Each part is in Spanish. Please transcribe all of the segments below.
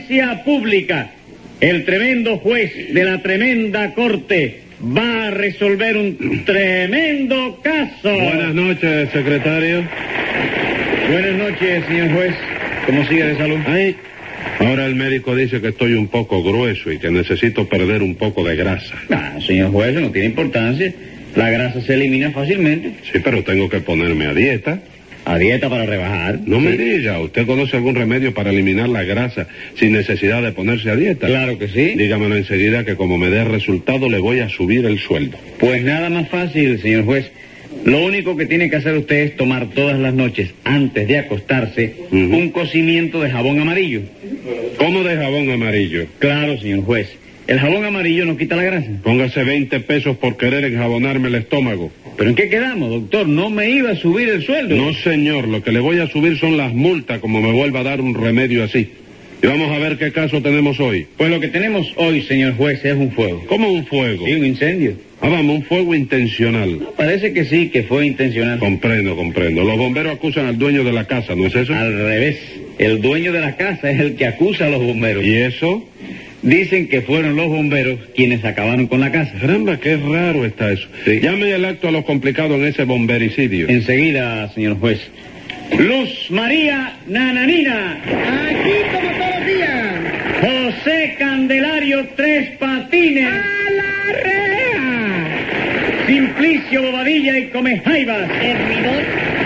Audiencia pública. El tremendo juez de la tremenda corte va a resolver un tremendo caso. Buenas noches, secretario. Buenas noches, señor juez. ¿Cómo sigue de salud? Ay, ahora el médico dice que estoy un poco grueso y que necesito perder un poco de grasa. Señor juez, no tiene importancia. La grasa se elimina fácilmente. Sí, pero tengo que ponerme a dieta. ¿A dieta para rebajar? No me diga, ¿usted conoce algún remedio para eliminar la grasa sin necesidad de ponerse a dieta? Claro que sí. Dígamelo enseguida que como me dé resultado le voy a subir el sueldo. Pues nada más fácil, señor juez. Lo único que tiene que hacer usted es tomar todas las noches, antes de acostarse, un cocimiento de jabón amarillo. ¿Cómo de jabón amarillo? Claro, señor juez. El jabón amarillo no quita la grasa. Póngase 20 pesos por querer enjabonarme el estómago. ¿Pero en qué quedamos, doctor? No me iba a subir el sueldo. No, señor, lo que le voy a subir son las multas como me vuelva a dar un remedio así. Y vamos a ver qué caso tenemos hoy. Pues lo que tenemos hoy, señor juez, es un fuego. ¿Cómo un fuego? Sí, un incendio. Vamos, un fuego intencional. Parece que sí, que fue intencional. Comprendo. Los bomberos acusan al dueño de la casa, ¿no es eso? Al revés. El dueño de la casa es el que acusa a los bomberos. ¿Y eso? Dicen que fueron los bomberos quienes acabaron con la casa. Caramba, qué raro está eso. Sí. Llame el acto a los complicados en ese bombericidio. Enseguida, señor juez. Luz María Nananina. Aquí como todos los días. José Candelario Tres Patines. ¡A la rea! Simplicio Bobadilla y Comejaivas. Servidor.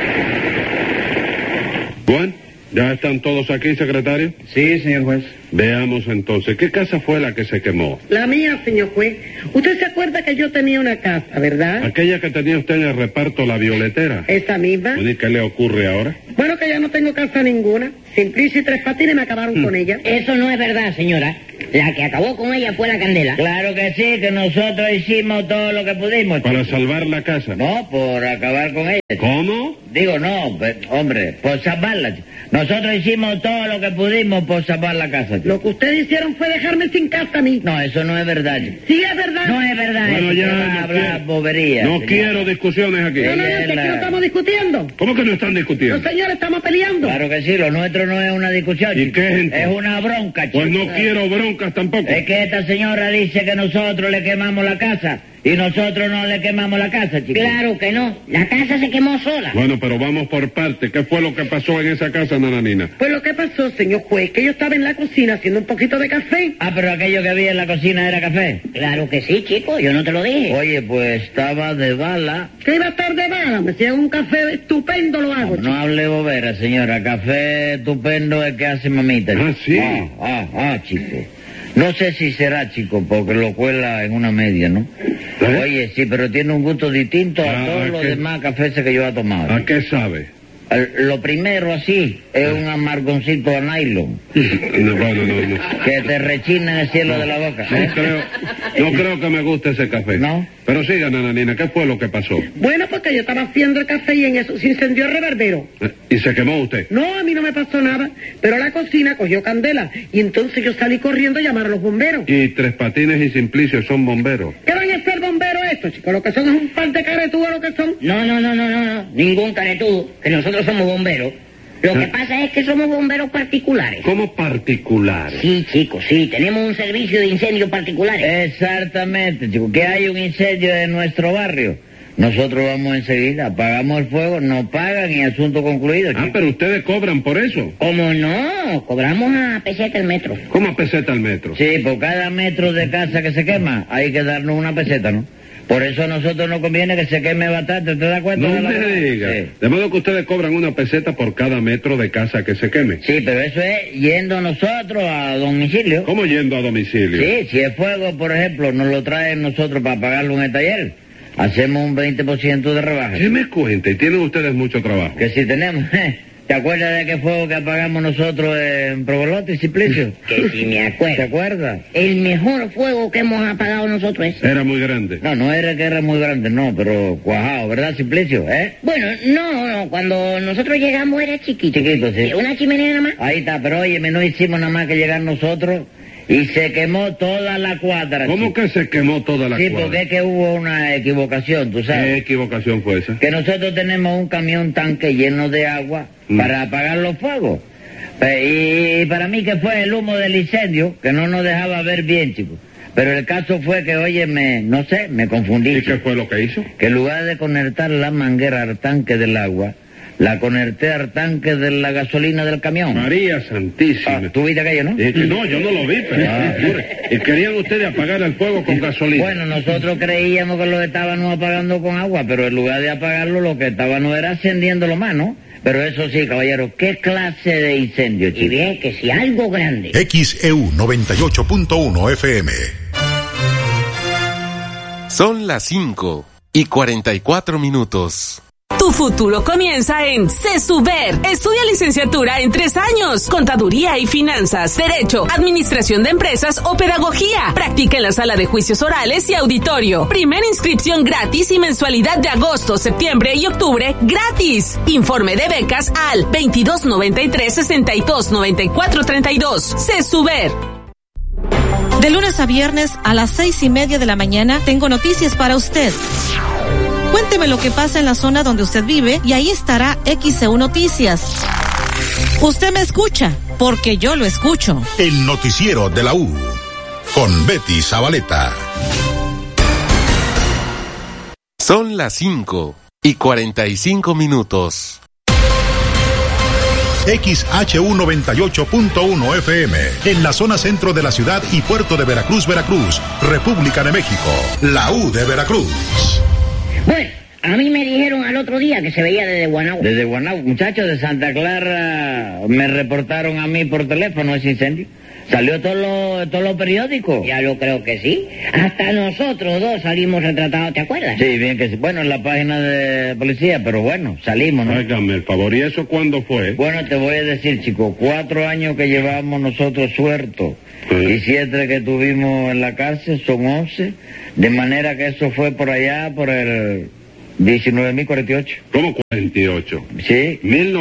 Bueno, ¿ya están todos aquí, secretario? Sí, señor juez. Veamos entonces, ¿qué casa fue la que se quemó? La mía, señor juez. Usted se acuerda que yo tenía una casa, ¿verdad? Aquella que tenía usted en el reparto La Violetera. Esa misma. ¿Y qué le ocurre ahora? Bueno, que ya no tengo casa ninguna. Simplicio y Tres Patines me acabaron con ella. Eso no es verdad, señora. La que acabó con ella fue la Candela. Claro que sí, que nosotros hicimos todo lo que pudimos. Para salvar la casa. No, por acabar con ella. ¿Cómo? Digo, no, hombre, por salvarla. Nosotros hicimos todo lo que pudimos por salvar la casa. Lo que ustedes hicieron fue dejarme sin casa a mí. No, eso no es verdad. Sí, es verdad. No es verdad. Bueno, eso ya te va a no hablar quiero- bobería. No señora. quiero discusiones aquí. No, que aquí no estamos discutiendo. ¿Cómo que no están discutiendo? Los señores estamos peleando. Claro que sí, lo nuestro no es una discusión. ¿Y chico. qué es entonces? Es una bronca, chico. Pues no quiero broncas tampoco. Es que esta señora dice que nosotros le quemamos la casa y nosotros no le quemamos la casa, chico. Claro que no. La casa se quemó sola. Bueno, pero vamos por parte. ¿Qué fue lo que pasó en esa casa, Nananina? Pues lo que pasó, señor juez, que yo estaba en la cocina haciendo un poquito de café. Ah, pero aquello que había en la cocina era café. Claro que sí, chico. Yo no te lo dije. Oye, pues estaba de bala. Que iba a estar de bala, me hacían un café estupendo, lo hago. No hable bobera, señora. Café estupendo es que hace mamita. Ah, sí. Chico. No sé si será, chico, porque lo cuela en una media, ¿no? ¿Eh? Oye, sí, pero tiene un gusto distinto a Ah, todos los ¿qué? demás cafés que yo he tomado. ¿A qué sabe? Lo primero así es un amargoncito a nylon Bueno, no. que te rechina en el cielo de la boca. ¿eh? No creo que me guste ese café. ¿No? Pero siga, Nananina, ¿qué fue lo que pasó? Bueno, porque yo estaba haciendo el café y en eso se incendió el reverbero. ¿Y se quemó usted? No, a mí no me pasó nada, pero la cocina cogió candela y entonces yo salí corriendo a llamar a los bomberos. Y Tres Patines y Simplicio son bomberos. ¿Qué van a ser bomberos estos, chicos? Lo que son es un par de caretudos lo que son. No. Ningún caretudo. Que nosotros somos bomberos. Lo que pasa es que somos bomberos particulares. ¿Cómo particulares? Sí, chicos, sí. Tenemos un servicio de incendios particulares. Exactamente, chico. Que hay un incendio en nuestro barrio. Nosotros vamos enseguida, apagamos el fuego, nos pagan y asunto concluido, chico. Ah, pero ustedes cobran por eso. ¿Cómo no? Cobramos a peseta el metro. ¿Cómo a peseta al metro? Sí, por cada metro de casa que se quema hay que darnos una peseta, ¿no? Por eso a nosotros nos conviene que se queme bastante, ¿te das cuenta? No de la me verdad? diga. Sí. De modo que ustedes cobran una peseta por cada metro de casa que se queme. Sí, pero eso es yendo nosotros a domicilio. ¿Cómo yendo a domicilio? Sí, si el fuego, por ejemplo, nos lo traen nosotros para pagarlo en el taller, hacemos un 20% de rebaja. ¿Qué me cuenta? Y tienen ustedes mucho trabajo. Que si tenemos, ¿te acuerdas de qué fuego que apagamos nosotros en Provolote y Simplicio? Que sí me acuerdo. ¿Te acuerdas? El mejor fuego que hemos apagado nosotros es... Era muy grande. No era que era muy grande, no, pero cuajado, ¿verdad, Simplicio? Bueno, no, cuando nosotros llegamos era chiquito. Chiquito, sí. Una chimenea nada más. Ahí está, pero óyeme, no hicimos nada más que llegar nosotros y se quemó toda la cuadra. ¿Cómo chico. que se quemó toda la Sí, cuadra? porque es que hubo una equivocación, tú ¿Qué sabes. equivocación fue esa? Que nosotros tenemos un camión tanque lleno de agua para apagar los fuegos. Y para mí que fue el humo del incendio, que no nos dejaba ver bien, chicos. Pero el caso fue que, oye, no sé, me confundí. ¿Y qué fue lo que hizo? Que en lugar de conectar la manguera al tanque del agua, la conecté al tanque de la gasolina del camión. María Santísima. ¿Tú viste aquello, no? No, yo no lo vi, pero... ¿Y querían ustedes apagar el fuego con gasolina? Bueno, nosotros creíamos que lo estábamos apagando con agua, pero en lugar de apagarlo, lo que estábamos era encendiéndolo más, ¿no? Pero eso sí, caballero, ¿qué clase de incendio, chico? Y bien, que si algo grande. XEU 98.1 FM. Son las 5:44. Tu futuro comienza en CESUBER. Estudia licenciatura en 3 años. Contaduría y finanzas, derecho, administración de empresas o pedagogía. Practica en la sala de juicios orales y auditorio. Primera inscripción gratis y mensualidad de agosto, septiembre y octubre gratis. Informe de becas al 2293-629432. CESUBER. De lunes a viernes a las 6:30 de la mañana tengo noticias para usted. Cuénteme lo que pasa en la zona donde usted vive y ahí estará XEU Noticias. Usted me escucha, porque yo lo escucho. El noticiero de la U, con Betty Zabaleta. Son las 5:45. XHU 98.1 FM, en la zona centro de la ciudad y puerto de Veracruz, República de México, la U de Veracruz. Bueno, a mí me dijeron al otro día que se veía desde Guanabo. Desde Guanabo, muchachos de Santa Clara, me reportaron a mí por teléfono ese incendio. Salió todos los periódicos. Ya lo creo que sí. Hasta nosotros dos salimos retratados, ¿te acuerdas? Sí, bien que sí. Bueno, en la página de policía, pero bueno, salimos, ¿no? Hágame el favor, ¿y eso cuándo fue? Bueno, te voy a decir, chico, 4 años que llevamos nosotros sueltos y 7 que tuvimos en la cárcel, son 11, de manera que eso fue por allá, por el 19.048. ¿Cómo 48? Sí.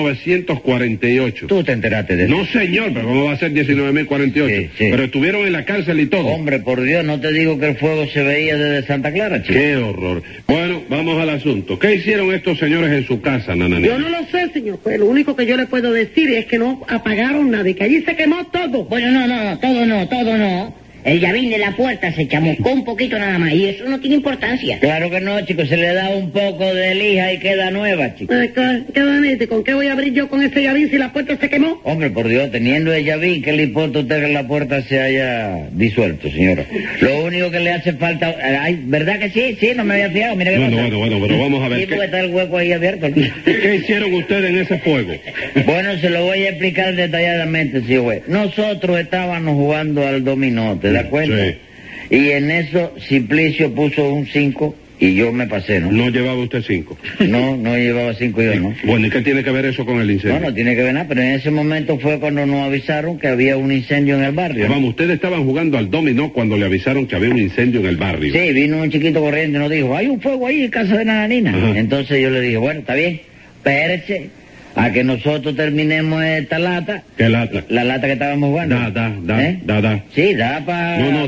1948. ¿Tú te enteraste de eso? No, señor, pero ¿cómo va a ser 19.048? Sí, sí. Pero estuvieron en la cárcel y todo. Hombre, por Dios, no te digo que el fuego se veía desde Santa Clara, chico. Qué horror. Bueno, vamos al asunto. ¿Qué hicieron estos señores en su casa, Nananina? Yo no lo sé, señor juez. Lo único que yo le puedo decir es que no apagaron nada y que allí se quemó todo. Bueno, no, todo no. El llavín de la puerta se chamuscó un poquito nada más y eso no tiene importancia. Claro que no, chico, se le da un poco de lija y queda nueva, chico. ¿Qué vanete? ¿Con qué voy a abrir yo con ese llavín si la puerta se quemó? Hombre, por Dios, teniendo el llavín, ¿qué le importa a usted que la puerta se haya disuelto, señora? Lo único que le hace falta... Ay, ¿verdad que sí? Sí, no me había fijado, mira qué pasa. Bueno, pero vamos a ver. Sí, porque está el hueco ahí abierto, ¿no? ¿Qué hicieron ustedes en ese fuego? Bueno, se lo voy a explicar detalladamente, sí, güey. Nosotros estábamos jugando al dominó, ¿te das cuenta? Sí. Y en eso Simplicio puso un 5 y yo me pasé, ¿no? ¿No llevaba usted 5? No llevaba 5 yo, ¿no? Bueno, ¿y qué tiene que ver eso con el incendio? No tiene que ver nada, pero en ese momento fue cuando nos avisaron que había un incendio en el barrio. Vamos, ustedes estaban jugando al dominó cuando le avisaron que había un incendio en el barrio. Sí, vino un chiquito corriendo y nos dijo, hay un fuego ahí en casa de Nananina. Ajá. Entonces yo le dije, bueno, está bien, espérese a que nosotros terminemos esta lata. ¿Qué lata? La lata que estábamos jugando. Da. Sí, da para... No,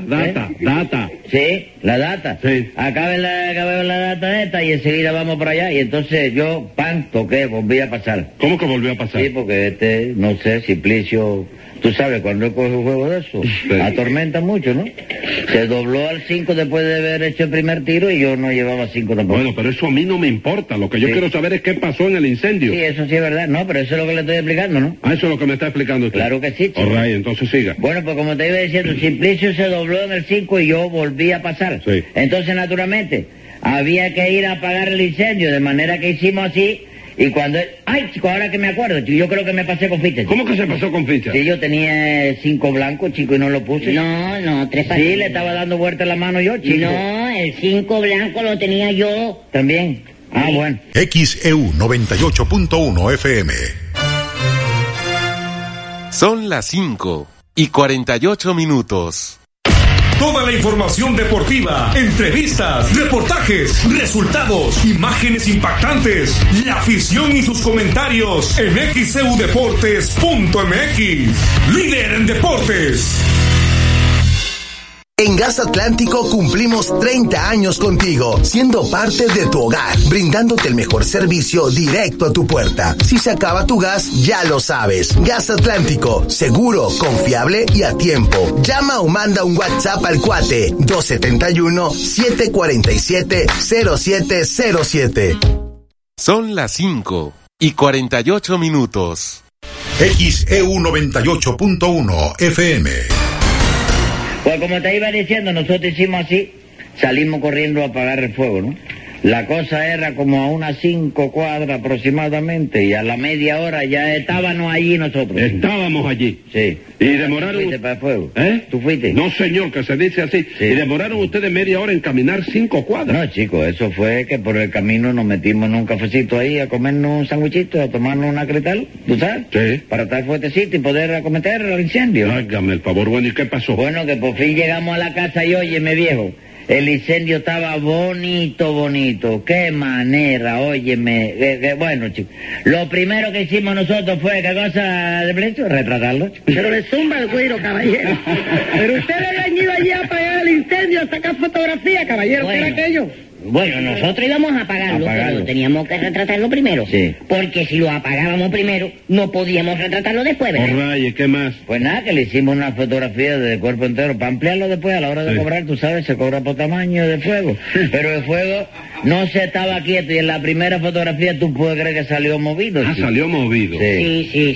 data. Sí, la data. Sí. Acabe la data esta y enseguida vamos para allá. Y entonces yo, toqué, volví a pasar. ¿Cómo que volvió a pasar? Sí, porque no sé, Simplicio, tú sabes, cuando él coge un juego de eso, Sí. atormenta mucho, ¿no? Se dobló al 5 después de haber hecho el primer tiro y yo no llevaba 5 tampoco. Bueno, pero eso a mí no me importa. Lo que yo Sí. quiero saber es qué pasó en el incendio. Sí, eso sí es verdad. No, pero eso es lo que le estoy explicando, ¿no? Ah, eso es lo que me está explicando usted. Claro que sí, chico. All right, entonces siga. Bueno, pues como te iba diciendo, Simplicio se dobló en el 5 y yo volví a pasar. Sí. Entonces, naturalmente, había que ir a apagar el incendio, de manera que hicimos así, y cuando... Ay, chico, ahora que me acuerdo, chico, yo creo que me pasé con ficha, chico. ¿Cómo que se pasó con ficha? Sí, yo tenía 5 blancos, chico, y no lo puse. No, 3 Sí, le estaba dando vuelta la mano yo, chico. No, el 5 blanco lo tenía yo. ¿También? Ah, bueno. XEU 98.1 FM. Son las 5:48. Toda la información deportiva, entrevistas, reportajes, resultados, imágenes impactantes, la afición y sus comentarios en xeudeportes.mx. Líder en deportes. En Gas Atlántico cumplimos 30 años contigo, siendo parte de tu hogar, brindándote el mejor servicio directo a tu puerta. Si se acaba tu gas, ya lo sabes. Gas Atlántico, seguro, confiable y a tiempo. Llama o manda un WhatsApp al cuate 271-747-0707. Son las 5:48. XEU 98.1 FM. Pues como te iba diciendo, nosotros hicimos así, salimos corriendo a apagar el fuego, ¿no? La cosa era como a unas 5 cuadras aproximadamente, y a la media hora ya estábamos allí nosotros. Estábamos allí. Sí. Y demoraron... ¿Tú fuiste para el fuego? ¿Eh? ¿Tú fuiste? No, señor, que se dice así. Sí. Y demoraron ustedes media hora en caminar 5 cuadras. No, chicos, eso fue que por el camino nos metimos en un cafecito ahí a comernos un sándwichito, a tomarnos una cretal, ¿tú sabes? Sí. Para estar fuertecito y poder acometer el incendio. Hágame el favor, bueno, ¿y qué pasó? Bueno, que por fin llegamos a la casa y óyeme, viejo, el incendio estaba bonito, bonito. Qué manera, óyeme. Bueno, chicos, lo primero que hicimos nosotros fue, ¿qué cosa de precio? Retratarlo. Pero le zumba el güiro, caballero. Pero ustedes habían ido allí a apagar el incendio, a sacar fotografías, caballero. ¿Qué era aquello? Bueno, nosotros íbamos a apagarlo, pero teníamos que retratarlo primero. Sí. Porque si lo apagábamos primero, no podíamos retratarlo después, ¿verdad? Orray, ¿qué más? Pues nada, que le hicimos una fotografía de cuerpo entero para ampliarlo después a la hora de Sí. cobrar, tú sabes, se cobra por tamaño de fuego. Pero el fuego no se estaba quieto y en la primera fotografía tú puedes creer que salió movido. Ah, chico. salió movido. Sí. Sí, sí,